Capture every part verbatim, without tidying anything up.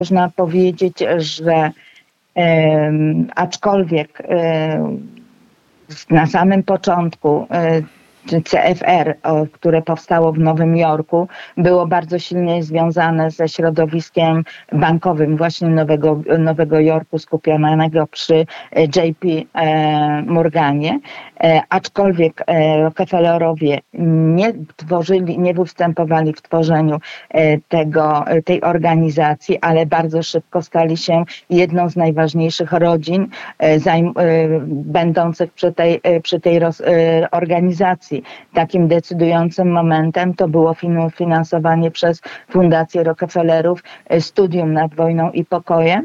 można powiedzieć, że e, aczkolwiek e, na samym początku e, C F R, o, które powstało w Nowym Jorku, było bardzo silnie związane ze środowiskiem bankowym właśnie Nowego, Nowego Jorku, skupionego przy J P Morganie. E, aczkolwiek e, Rockefellerowie nie tworzyli, nie występowali w tworzeniu e, tego, tej organizacji, ale bardzo szybko stali się jedną z najważniejszych rodzin e, zajm, e, będących przy tej, e, przy tej roz, e, organizacji. Takim decydującym momentem to było finansowanie przez Fundację Rockefellerów studium nad wojną i pokojem,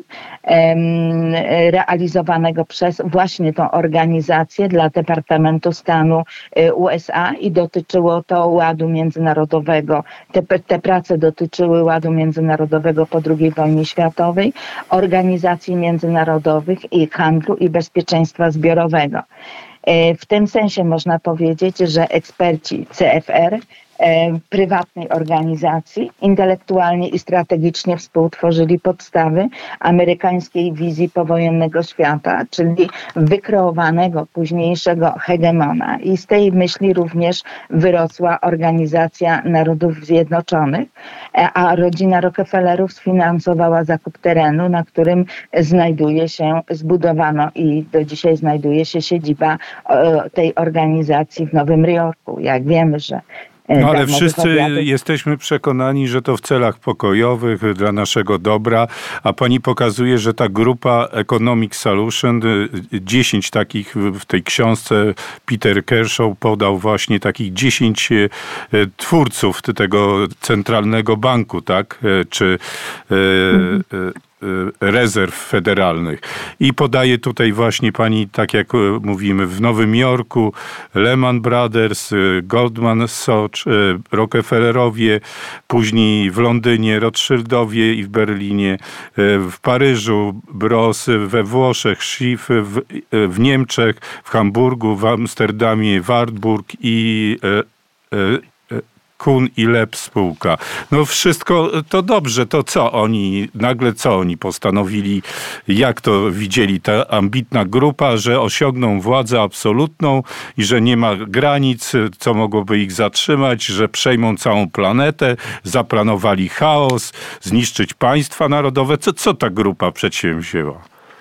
realizowanego przez właśnie tą organizację dla Departamentu Stanu U S A i dotyczyło to ładu międzynarodowego. Te, te prace dotyczyły ładu międzynarodowego po drugiej wojnie światowej, organizacji międzynarodowych i handlu i bezpieczeństwa zbiorowego. W tym sensie można powiedzieć, że eksperci C F R, e, prywatnej organizacji, intelektualnie i strategicznie współtworzyli podstawy amerykańskiej wizji powojennego świata, czyli wykreowanego późniejszego hegemona. I z tej myśli również wyrosła Organizacja Narodów Zjednoczonych, a rodzina Rockefellerów sfinansowała zakup terenu, na którym znajduje się, zbudowano i do dzisiaj znajduje się siedziba tej organizacji w Nowym Jorku. Jak wiemy, że No ale wszyscy jesteśmy przekonani, że to w celach pokojowych, dla naszego dobra, a pani pokazuje, że ta grupa Economic Solution, dziesięć takich w tej książce Peter Kershaw podał właśnie takich dziesięć twórców tego centralnego banku, tak? Czy mhm. rezerw federalnych. I podaje tutaj właśnie pani, tak jak mówimy, w Nowym Jorku Lehman Brothers, Goldman Sachs, Rockefellerowie, później w Londynie Rothschildowie i w Berlinie, w Paryżu Bros, we Włoszech Schiff, w, w Niemczech, w Hamburgu, w Amsterdamie Wartburg i e, e, Kuhn i Loeb spółka. No wszystko to dobrze, to co oni, nagle co oni postanowili, jak to widzieli ta ambitna grupa, że osiągną władzę absolutną i że nie ma granic, co mogłoby ich zatrzymać, że przejmą całą planetę, zaplanowali chaos, zniszczyć państwa narodowe. Co, co ta grupa przedsięwzięła?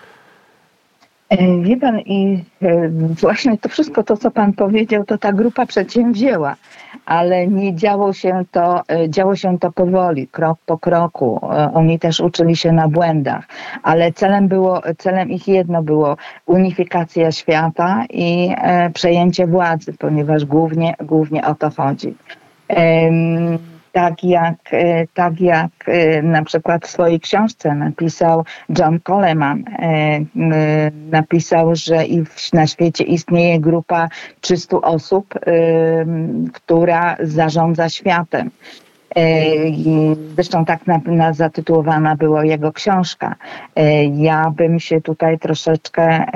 Wie pan, i właśnie to wszystko to, co pan powiedział, to ta grupa przedsięwzięła, ale nie działo się to, działo się to powoli, krok po kroku. Oni też uczyli się na błędach, ale celem było, celem ich jedno było unifikacja świata i przejęcie władzy, ponieważ głównie, głównie o to chodzi. Tak jak, tak jak na przykład w swojej książce napisał John Coleman, napisał, że i na świecie istnieje grupa trzystu osób, która zarządza światem. Zresztą tak na, na zatytułowana była jego książka. Ja bym się tutaj troszeczkę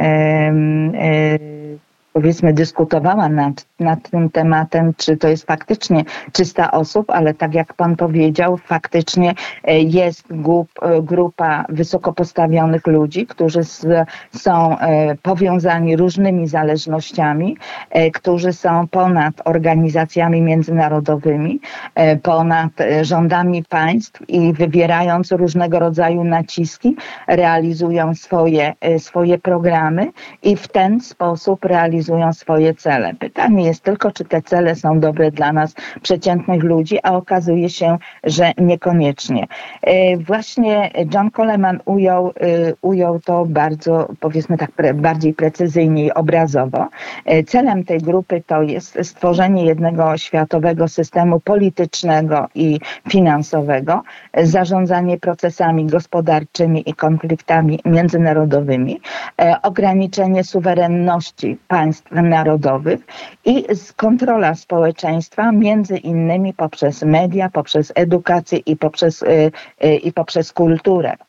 powiedzmy dyskutowała nad, nad tym tematem, czy to jest faktycznie trzysta osób, ale tak jak pan powiedział, faktycznie jest grup, grupa wysoko postawionych ludzi, którzy z, są powiązani różnymi zależnościami, którzy są ponad organizacjami międzynarodowymi, ponad rządami państw i wywierając różnego rodzaju naciski, realizują swoje, swoje programy i w ten sposób realizują swoje cele. Pytanie jest tylko, czy te cele są dobre dla nas, przeciętnych ludzi, a okazuje się, że niekoniecznie. Właśnie John Coleman ujął, ujął to bardzo, powiedzmy tak, bardziej precyzyjnie i obrazowo. Celem tej grupy to jest stworzenie jednego światowego systemu politycznego i finansowego, zarządzanie procesami gospodarczymi i konfliktami międzynarodowymi, ograniczenie suwerenności państw narodowych i kontrola społeczeństwa, między innymi poprzez media, poprzez edukację i poprzez, i poprzez kulturę.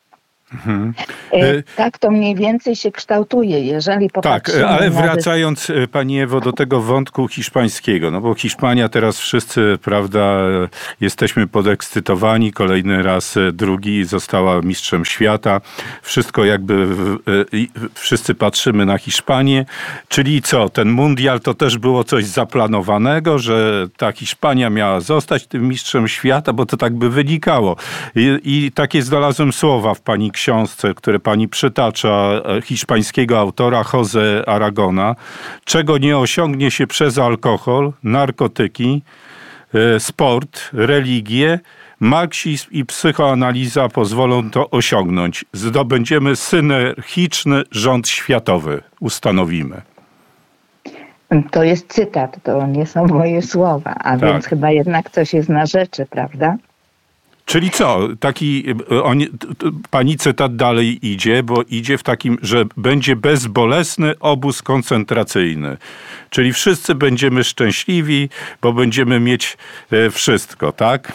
Mhm. Tak to mniej więcej się kształtuje, jeżeli popatrzymy. Tak, ale na... wracając, Pani Ewo, do tego wątku hiszpańskiego, no bo Hiszpania teraz wszyscy, prawda, jesteśmy podekscytowani, kolejny raz drugi została mistrzem świata, wszystko jakby, wszyscy patrzymy na Hiszpanię, czyli co, ten mundial to też było coś zaplanowanego, że ta Hiszpania miała zostać tym mistrzem świata, bo to tak by wynikało. I, i takie znalazłem słowa w Pani książce, które Pani przytacza, hiszpańskiego autora José Aragona, czego nie osiągnie się przez alkohol, narkotyki, sport, religię, marksizm i psychoanaliza pozwolą to osiągnąć. Zdobędziemy synergiczny rząd światowy. Ustanowimy. To jest cytat, to nie są moje słowa, a tak. Więc chyba jednak coś jest na rzeczy, prawda? Czyli co? Taki, on, pani cytat dalej idzie, bo idzie w takim, że będzie bezbolesny obóz koncentracyjny. Czyli wszyscy będziemy szczęśliwi, bo będziemy mieć wszystko, tak?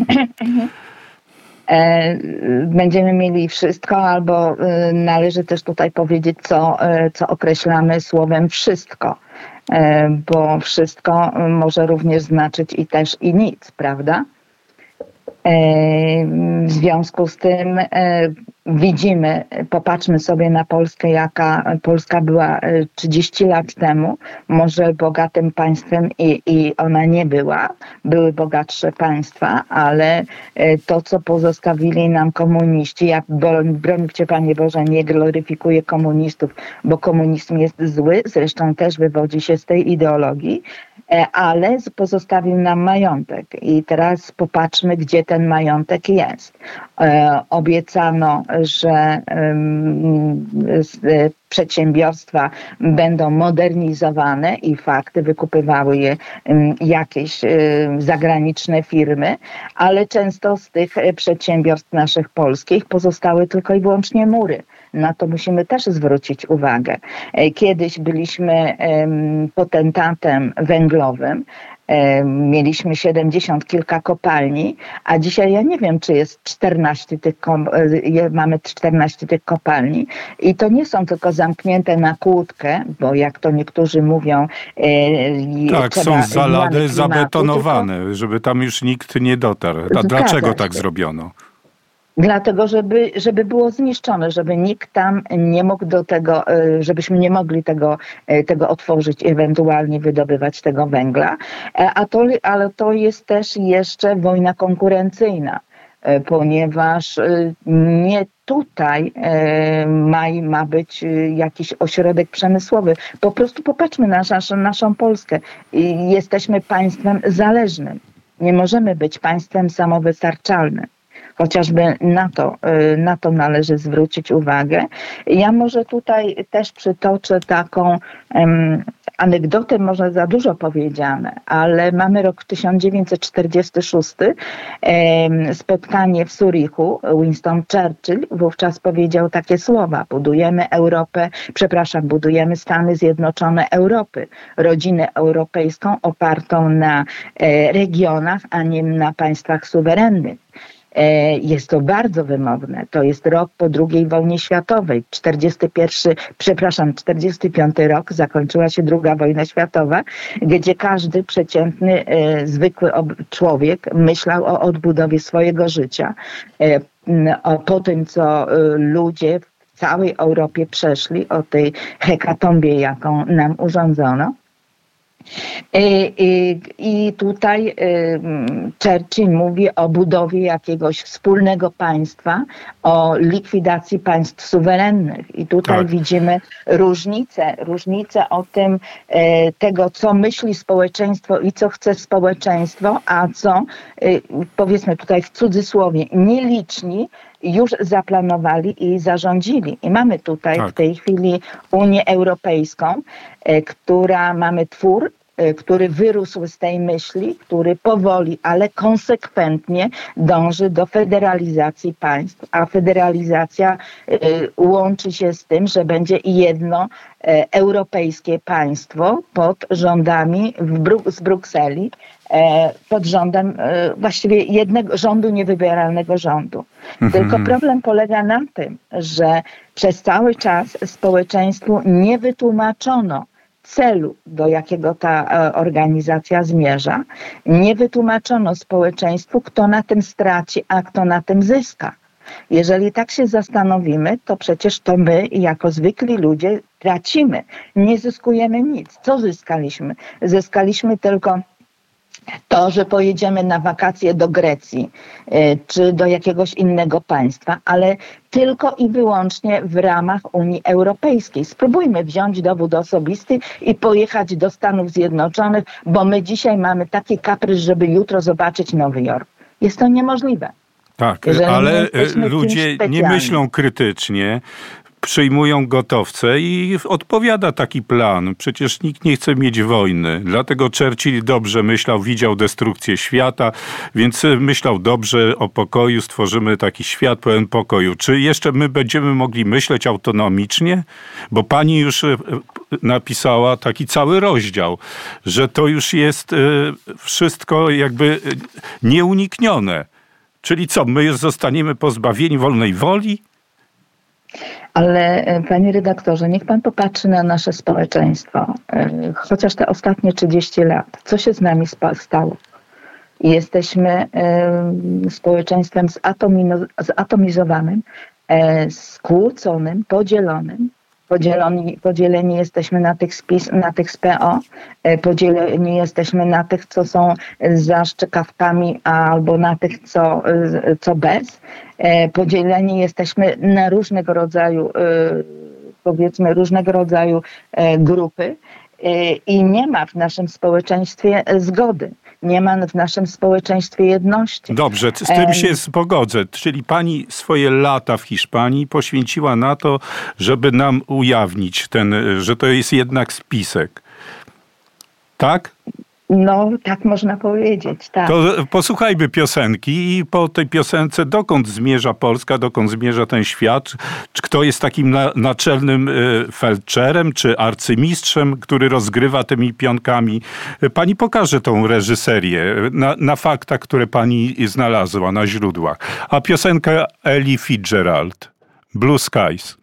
Będziemy mieli wszystko, albo należy też tutaj powiedzieć, co, co określamy słowem wszystko. Bo wszystko może również znaczyć i też i nic, prawda? W związku z tym widzimy, popatrzmy sobie na Polskę, jaka Polska była trzydzieści lat temu, może bogatym państwem i, i ona nie była, były bogatsze państwa, ale to, co pozostawili nam komuniści, ja brońcie Panie Boże, nie gloryfikuję komunistów, bo komunizm jest zły, zresztą też wywodzi się z tej ideologii, ale pozostawił nam majątek i teraz popatrzmy, gdzie ten majątek jest. Obiecano, że przedsiębiorstwa będą modernizowane i fakty, wykupywały je jakieś zagraniczne firmy, ale często z tych przedsiębiorstw naszych polskich pozostały tylko i wyłącznie mury. Na to musimy też zwrócić uwagę. Kiedyś byliśmy potentatem węglowym, mieliśmy siedemdziesiąt kilka kopalni, a dzisiaj ja nie wiem, czy jest czternaście tych, mamy czternaście tych kopalni i to nie są tylko zamknięte na kłódkę, bo jak to niektórzy mówią... Tak, są zalady zabetonowane, tylko... żeby tam już nikt nie dotarł. A dlaczego tak zrobiono? Dlatego, żeby, żeby było zniszczone, żeby nikt tam nie mógł do tego, żebyśmy nie mogli tego, tego otworzyć, ewentualnie wydobywać tego węgla. A to, ale to jest też jeszcze wojna konkurencyjna, ponieważ nie tutaj ma, ma być jakiś ośrodek przemysłowy. Po prostu popatrzmy na naszą, naszą Polskę. Jesteśmy państwem zależnym. Nie możemy być państwem samowystarczalnym. Chociażby na to, na to należy zwrócić uwagę. Ja może tutaj też przytoczę taką um, anegdotę, może za dużo powiedziane, ale mamy rok tysiąc dziewięćset czterdziesty szósty, um, spotkanie w Zurichu. Winston Churchill wówczas powiedział takie słowa: budujemy Europę, przepraszam, budujemy Stany Zjednoczone Europy, rodzinę europejską opartą na e, regionach, a nie na państwach suwerennych. Jest to bardzo wymowne. To jest rok po drugiej wojnie światowej. czterdziesty pierwszy, przepraszam, czterdziesty piąty rok zakończyła się druga wojna światowa, gdzie każdy przeciętny, e, zwykły człowiek myślał o odbudowie swojego życia. E, o, po tym, co e, ludzie w całej Europie przeszli, o tej hekatombie, jaką nam urządzono. I, i, I tutaj Churchill mówi o budowie jakiegoś wspólnego państwa, o likwidacji państw suwerennych. I tutaj tak. widzimy różnicę, różnicę o tym, tego, co myśli społeczeństwo i co chce społeczeństwo, a co, powiedzmy tutaj w cudzysłowie, nieliczni już zaplanowali i zarządzili. I mamy tutaj tak. w tej chwili Unię Europejską, która mamy twór który wyrósł z tej myśli, który powoli, ale konsekwentnie dąży do federalizacji państw, a federalizacja łączy się z tym, że będzie jedno europejskie państwo pod rządami w Bru- z Brukseli, pod rządem właściwie jednego rządu, niewybieralnego rządu. Mhm. Tylko problem polega na tym, że przez cały czas społeczeństwu nie wytłumaczono celu, do jakiego ta organizacja zmierza. Nie wytłumaczono społeczeństwu, kto na tym straci, a kto na tym zyska. Jeżeli tak się zastanowimy, to przecież to my, jako zwykli ludzie, tracimy. Nie zyskujemy nic. Co zyskaliśmy? Zyskaliśmy tylko to, że pojedziemy na wakacje do Grecji czy do jakiegoś innego państwa, ale tylko i wyłącznie w ramach Unii Europejskiej. Spróbujmy wziąć dowód osobisty i pojechać do Stanów Zjednoczonych, bo my dzisiaj mamy taki kaprys, żeby jutro zobaczyć Nowy Jork. Jest to niemożliwe. Tak, ale ludzie nie myślą krytycznie, przyjmują gotowce i odpowiada taki plan. Przecież nikt nie chce mieć wojny. Dlatego Churchill dobrze myślał, widział destrukcję świata, więc myślał dobrze o pokoju, stworzymy taki świat pełen pokoju. Czy jeszcze my będziemy mogli myśleć autonomicznie? Bo pani już napisała taki cały rozdział, że to już jest wszystko jakby nieuniknione. Czyli co, my zostaniemy pozbawieni wolnej woli? Ale panie redaktorze, niech pan popatrzy na nasze społeczeństwo. Chociaż te ostatnie trzydzieści lat. Co się z nami stało? Jesteśmy społeczeństwem zatomizowanym, skłóconym, podzielonym. Podzieleni, podzieleni jesteśmy na tych z PiS, na tych z P O, podzieleni jesteśmy na tych, co są za szczykawkami, albo na tych, co, co bez. Podzieleni jesteśmy na różnego rodzaju, powiedzmy, różnego rodzaju grupy i nie ma w naszym społeczeństwie zgody. Nie ma w naszym społeczeństwie jedności. Dobrze, z tym się pogodzę. Czyli pani swoje lata w Hiszpanii poświęciła na to, żeby nam ujawnić ten, że to jest jednak spisek. Tak? No, tak można powiedzieć, tak. To posłuchajmy piosenki i po tej piosence dokąd zmierza Polska, dokąd zmierza ten świat? Czy kto jest takim na, naczelnym felczerem czy arcymistrzem, który rozgrywa tymi pionkami? Pani pokaże tą reżyserię na, na faktach, które pani znalazła na źródłach. A piosenka Ellie Fitzgerald, Blue Skies.